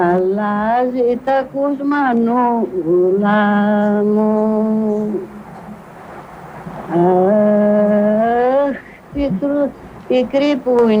Αλλάζει τα κουσμανούλα μου. Αχ, πικρή που είναι